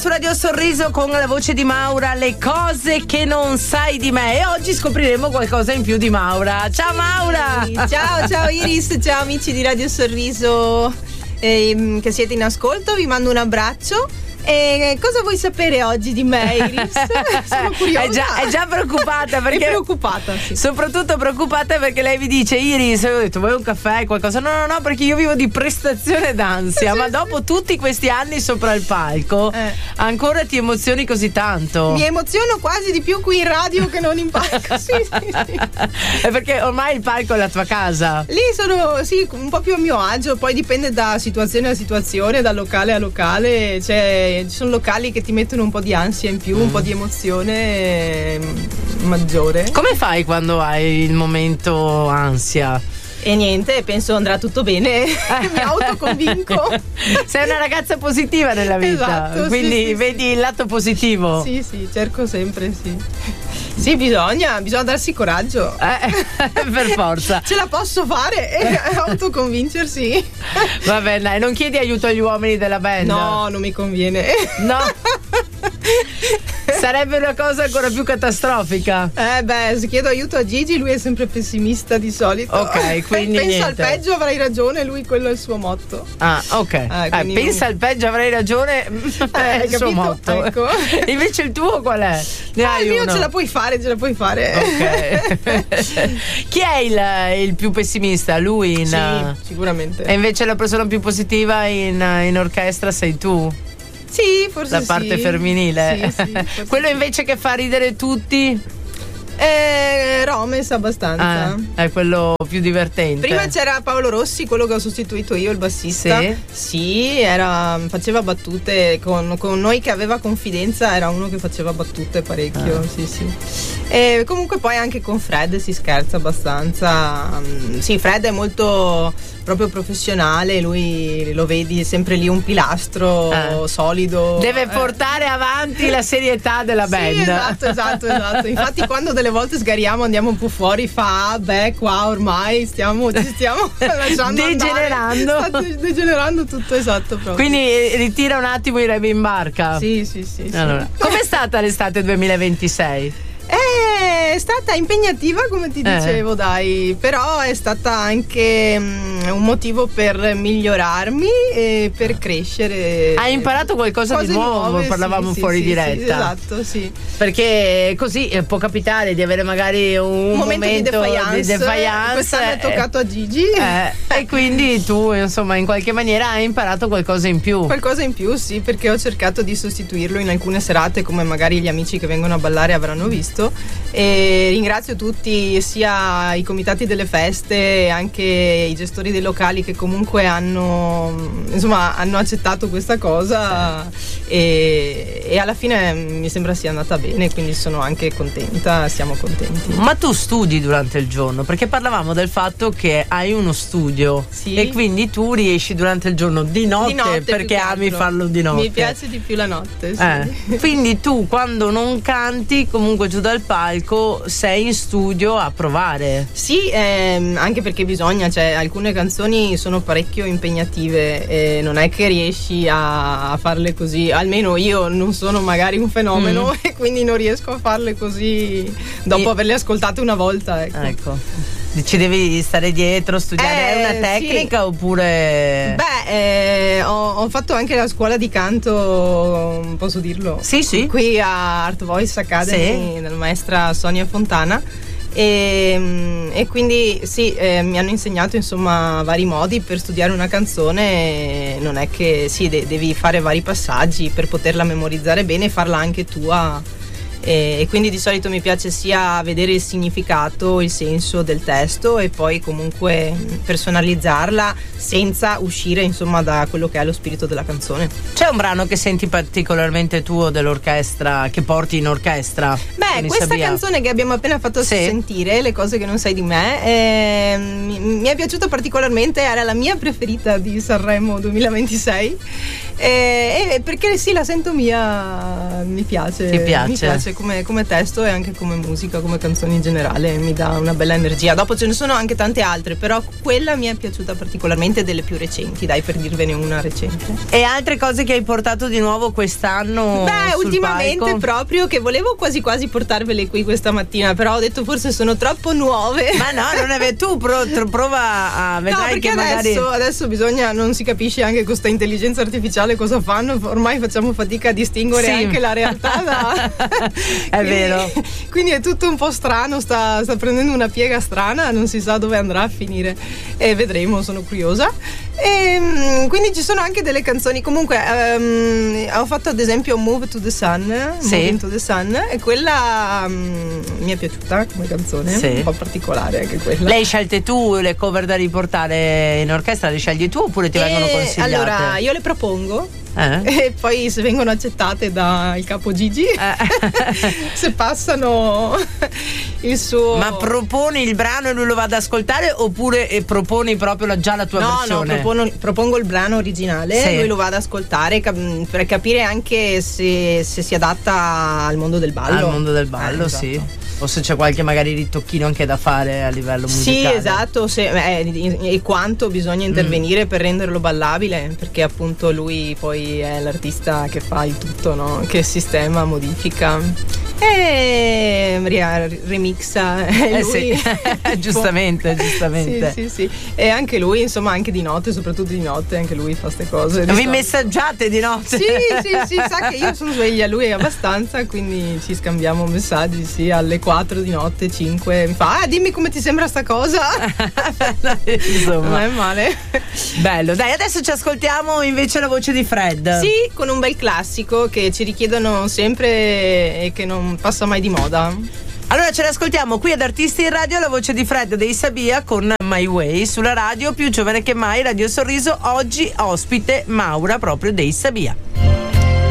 su Radio Sorriso con la voce di Maura, le cose che non sai di me, e oggi scopriremo qualcosa in più di Maura. Ciao Maura! Ciao Iris, ciao amici di Radio Sorriso che siete in ascolto, vi mando un abbraccio. E cosa vuoi sapere oggi di me, Iris? Sono curiosa. È già preoccupata perché è preoccupata, sì. Soprattutto preoccupata perché lei mi dice: Iris, io ho detto vuoi un caffè, qualcosa? No, perché io vivo di prestazione d'ansia. Ma dopo tutti questi anni sopra il palco ancora ti emozioni così tanto? Mi emoziono quasi di più qui in radio che non in palco. Sì. È perché ormai il palco è la tua casa. Lì sono un po' più a mio agio. Poi dipende da situazione a situazione, da locale a locale. Ci sono locali che ti mettono un po' di ansia in più, un po' di emozione maggiore. Come fai quando hai il momento ansia? E niente, penso andrà tutto bene. Mi autoconvinco. Sei una ragazza positiva nella vita, esatto, quindi vedi il lato positivo. Sì, cerco sempre, sì. Sì, bisogna darsi coraggio. Per forza. Ce la posso fare, autoconvincersi. Vabbè, dai, non chiedi aiuto agli uomini della band. No, non mi conviene. No. Sarebbe una cosa ancora più catastrofica. Se chiedo aiuto a Gigi, lui è sempre pessimista di solito. Ok, quindi pensa niente. al peggio, avrai ragione, lui quello è il suo motto. Ah, ok. Pensa al peggio, avrai ragione, è il suo motto. Ecco. Invece il tuo qual è? Il mio ce la puoi fare. Ok. Chi è il più pessimista? Lui? Sì, sicuramente. E invece la persona più positiva in orchestra sei tu? Sì, forse la parte femminile. Sì, quello invece che fa ridere tutti? Romes abbastanza. È quello più divertente. Prima c'era Paolo Rossi, quello che ho sostituito io, il bassista. Sì, faceva battute con noi, che aveva confidenza, era uno che faceva battute parecchio. Sì. E comunque poi anche con Fred si scherza abbastanza. Sì, Fred è molto proprio professionale, lui lo vedi sempre lì un pilastro solido. Deve portare avanti la serietà della band. Sì, esatto. Infatti quando delle volte sgariamo, andiamo un po' fuori, qua ormai ci stiamo lasciando degenerando. Sta degenerando tutto, esatto, proprio. Quindi ritira un attimo i remi in barca. Sì. Allora, com'è stata l'estate 2026? È stata impegnativa, come ti dicevo, però è stata anche un motivo per migliorarmi e per crescere. Hai imparato qualcosa di nuovo, parlavamo fuori diretta. Sì. Perché così può capitare di avere magari un momento di defiance. Quest'anno è toccato a Gigi. E quindi tu, insomma, in qualche maniera hai imparato qualcosa in più. Qualcosa in più, sì, perché ho cercato di sostituirlo in alcune serate, come magari gli amici che vengono a ballare avranno visto. E ringrazio tutti, sia i comitati delle feste, anche i gestori dei locali, che comunque hanno accettato questa cosa, e alla fine mi sembra sia andata bene, quindi sono anche contenta, siamo contenti. Ma tu studi durante il giorno? Perché parlavamo del fatto che hai uno studio, e quindi tu riesci durante il giorno di notte perché ami farlo di notte. Mi piace di più la notte, sì. Quindi tu, quando non canti, comunque giù dal palco sei in studio a provare. Sì, anche perché bisogna, alcune canzoni sono parecchio impegnative e non è che riesci a farle così, almeno io non sono magari un fenomeno e quindi non riesco a farle così dopo averle ascoltate una volta, ecco. Ci devi stare dietro, studiare, è una tecnica oppure? Ho fatto anche la scuola di canto, posso dirlo? Sì. Qui a Art Voice Academy, della maestra Sonia Fontana. E quindi mi hanno insegnato vari modi per studiare una canzone. Non è che devi fare vari passaggi per poterla memorizzare bene e farla anche tua. E quindi di solito mi piace sia vedere il significato, il senso del testo, e poi comunque personalizzarla senza uscire da quello che è lo spirito della canzone. C'è un brano che senti particolarmente tuo dell'orchestra, che porti in orchestra? Questa canzone che abbiamo appena fatto sentire, Le cose che non sai di me, mi è piaciuta particolarmente, era la mia preferita di Sanremo 2026, perché la sento mia, mi piace. Ti piace? se come testo e anche come musica, come canzoni in generale mi dà una bella energia. Dopo ce ne sono anche tante altre, però quella mi è piaciuta particolarmente, delle più recenti, dai, per dirvene una recente. E altre cose che hai portato di nuovo quest'anno? Beh, sul ultimamente palco? Proprio che volevo quasi portarvele qui questa mattina, però ho detto forse sono troppo nuove. Ma no, non è vero, tu prova a vedrai, no, perché che magari adesso bisogna, non si capisce anche con questa intelligenza artificiale cosa fanno, ormai facciamo fatica a distinguere anche la realtà da è vero, quindi è tutto un po' strano, sta prendendo una piega strana, non si sa dove andrà a finire e vedremo, sono curiosa. E quindi ci sono anche delle canzoni, comunque ho fatto ad esempio Move to the Sun, Into the Sun, e quella mi è piaciuta come canzone, un po' particolare anche quella. Lei scelte tu le cover da riportare in orchestra, le scegli tu oppure ti vengono consigliate? Allora io le propongo e poi se vengono accettate dal capo Gigi se passano il suo. Ma proponi il brano e lui lo va ad ascoltare oppure proponi proprio già la tua versione? No, propongo il brano originale, lui lo va ad ascoltare per capire anche se si adatta al mondo del ballo. Al mondo del ballo, esatto. Sì. O se c'è qualche magari ritocchino anche da fare a livello musicale. Sì, esatto, e quanto bisogna intervenire per renderlo ballabile, perché appunto lui poi è l'artista che fa il tutto, no? Che sistema, modifica e remixa lui. Sì. giustamente. Sì. E anche lui, insomma, anche di notte, soprattutto di notte, anche lui fa ste cose. Vi messaggiate di notte? Sì, sa che io sono sveglia, lui è abbastanza, quindi ci scambiamo messaggi, alle 4 di notte, 5, mi fa dimmi come ti sembra sta cosa. Insomma, non è male. Bello, dai, adesso ci ascoltiamo invece la voce di Fred. Sì, con un bel classico che ci richiedono sempre e che non passa mai di moda. Allora ce l'ascoltiamo qui ad Artisti in Radio, la voce di Fred dei Sabia con My Way sulla radio più giovane che mai, Radio Sorriso. Oggi ospite Maura proprio dei Sabia.